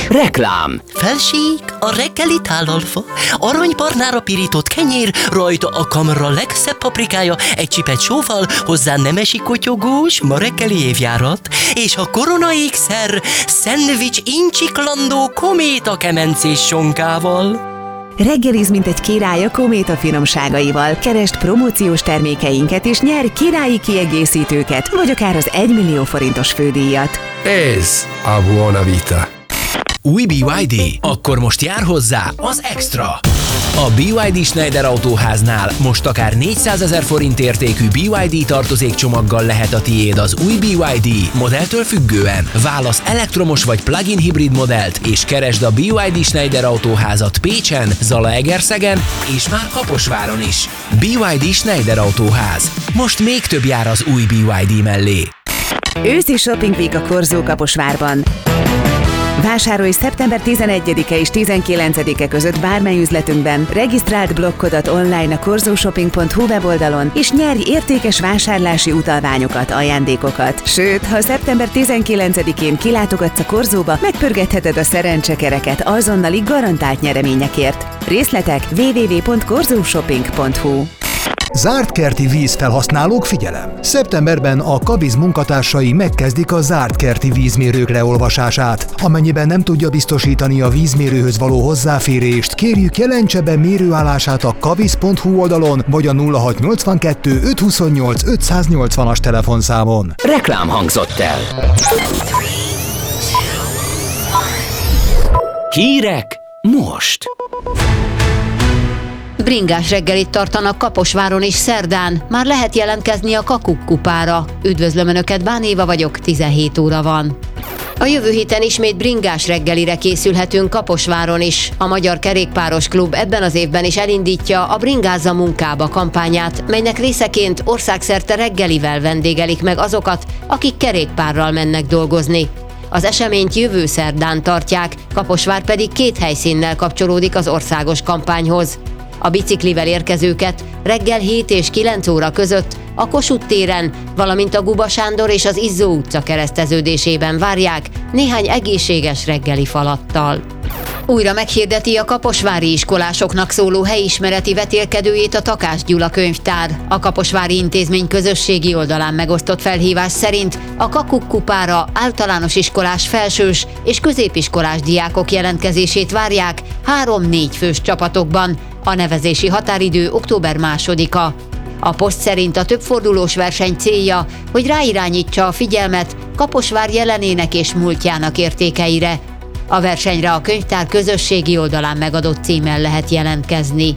Reklám. Felség, a reggeli tálalfa, aranybarnára pirított kenyér, rajta a kamra legszebb paprikája, egy csipet sóval, hozzá nemesi kotyogós, ma reggeli évjárat, és a Korona ékszer, szendvics incsiklandó kométa kemencés sonkával. Reggeliz, mint egy király a Kométa finomságaival. Keresd promóciós termékeinket és nyer királyi kiegészítőket, vagy akár az 1 millió forintos fődíjat. Ez a Buona Vita. Új BYD? Akkor most jár hozzá az Extra! A BYD Schneider Autóháznál most akár 400 000 forint értékű BYD tartozékcsomaggal lehet a tiéd az új BYD, modelltől függően. Válasz elektromos vagy plug-in hibrid modellt, és keresd a BYD Schneider Autóházat Pécsen, Zalaegerszegen és már Kaposváron is. BYD Schneider Autóház. Most még több jár az új BYD mellé. Őszi Shopping Week a Korzó Kaposvárban. Vásárolj szeptember 11-e és 19-e között bármely üzletünkben, regisztráld blokkodat online a korzóshopping.hu weboldalon, és nyerj értékes vásárlási utalványokat, ajándékokat. Sőt, ha szeptember 19-én kilátogatsz a Korzóba, megpörgetheted a szerencsekereket azonnali garantált nyereményekért. Részletek www.korzóshopping.hu. Zárt kerti vízfelhasználók, figyelem! Szeptemberben a Kabiz munkatársai megkezdik a zárt kerti vízmérők leolvasását. Amennyiben nem tudja biztosítani a vízmérőhöz való hozzáférést, kérjük, jelentse be mérőállását a kabiz.hu oldalon, vagy a 0682 528 580-as telefonszámon. Reklám hangzott el. Hírek most. Bringás reggelit tartanak Kaposváron és szerdán. Már lehet jelentkezni a Kakukkupára. Üdvözlöm Önöket, Bán Éva vagyok, 17 óra van. A jövő héten ismét bringás reggelire készülhetünk Kaposváron is. A Magyar Kerékpáros Klub ebben az évben is elindítja a Bringázza munkába kampányát, melynek részeként országszerte reggelivel vendégelik meg azokat, akik kerékpárral mennek dolgozni. Az eseményt jövő szerdán tartják, Kaposvár pedig 2 helyszínnel kapcsolódik az országos kampányhoz. A biciklivel érkezőket reggel 7 és 9 óra között a Kossuth téren, valamint a Guba Sándor és az Izzó utca kereszteződésében várják néhány egészséges reggeli falattal. Újra meghirdeti a kaposvári iskolásoknak szóló helyismereti vetélkedőjét a Takács Gyula könyvtár. A Kaposvári Intézmény közösségi oldalán megosztott felhívás szerint a Kakukkupára általános iskolás, felsős és középiskolás diákok jelentkezését várják 3-4 fős csapatokban. A nevezési határidő október 2-a. A poszt szerint a többfordulós verseny célja, hogy ráirányítsa a figyelmet Kaposvár jelenének és múltjának értékeire. A versenyre a könyvtár közösségi oldalán megadott címmel lehet jelentkezni.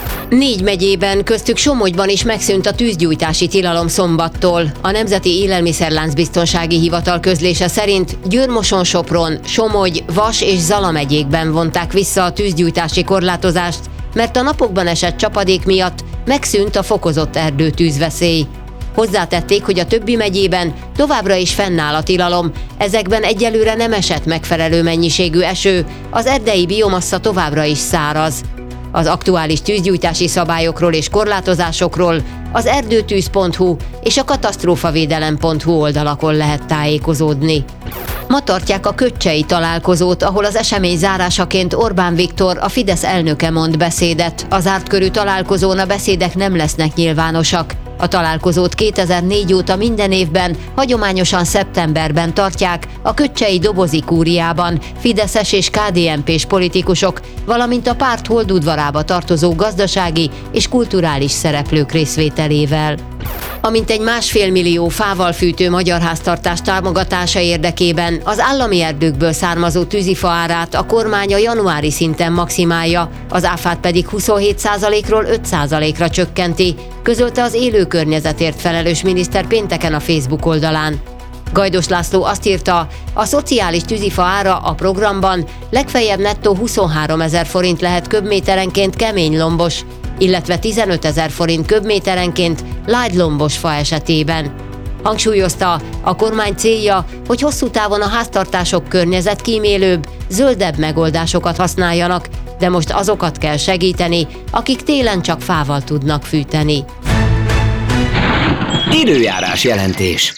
4 megyében, köztük Somogyban is megszűnt a tűzgyújtási tilalom szombattól. A Nemzeti Élelmiszerláncbiztonsági Hivatal közlése szerint Győr-Moson-Sopron, Somogy, Vas és Zala megyékben vonták vissza a tűzgyújtási korlátozást, mert a napokban esett csapadék miatt megszűnt a fokozott erdőtűzveszély. Hozzátették, hogy a többi megyében továbbra is fennáll a tilalom, ezekben egyelőre nem esett megfelelő mennyiségű eső, az erdei biomassa továbbra is száraz. Az aktuális tűzgyújtási szabályokról és korlátozásokról az erdőtűz.hu és a katasztrófavédelem.hu oldalakon lehet tájékozódni. Ma tartják a kötcsei találkozót, ahol az esemény zárásaként Orbán Viktor, a Fidesz elnöke mond beszédet. A zárt körű találkozón a beszédek nem lesznek nyilvánosak. A találkozót 2004 óta minden évben, hagyományosan szeptemberben tartják a kötcsei Dobozi kúriában fideszes és KDNP-s politikusok, valamint a párt holdudvarába tartozó gazdasági és kulturális szereplők részvételével. A mintegy 1,5 millió fával fűtő magyar háztartás támogatása érdekében az állami erdőkből származó tűzifa árát a kormány a januári szinten maximálja, az áfát pedig 27%-ról 5%-ra csökkenti, közölte az élő környezetért felelős miniszter pénteken a Facebook oldalán. Gajdos László azt írta, a szociális tűzifa ára a programban legfeljebb nettó 23 000 forint lehet köbméterenként kemény lombos, illetve 15 000 forint köbméterenként light lombos fa esetében. Hangsúlyozta, a kormány célja, hogy hosszú távon a háztartások környezetkímélőbb, zöldebb megoldásokat használjanak, de most azokat kell segíteni, akik télen csak fával tudnak fűteni. Időjárás jelentés.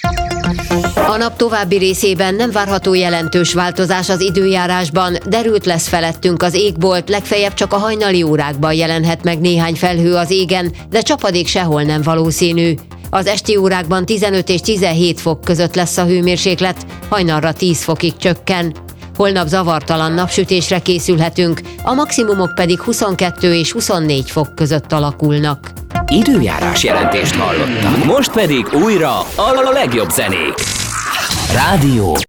A nap további részében nem várható jelentős változás az időjárásban, derült lesz felettünk az égbolt, legfeljebb csak a hajnali órákban jelenhet meg néhány felhő az égen, de csapadék sehol nem valószínű. Az esti órákban 15 és 17 fok között lesz a hőmérséklet, hajnalra 10 fokig csökken. Holnap zavartalan napsütésre készülhetünk, a maximumok pedig 22 és 24 fok között alakulnak. Időjárás jelentést hallottak. Most pedig újra a legjobb zenék. Rádió